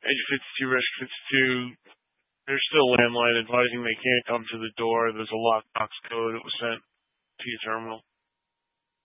Edge 52, Risk 52, there's still landline advising they can't come to the door. There's a lockbox code that was sent to your terminal.